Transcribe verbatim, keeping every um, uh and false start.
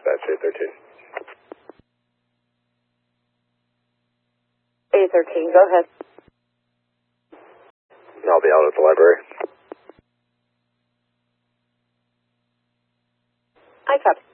dispatch A thirteen. A thirteen, go ahead. I'll be out at the library. I copy.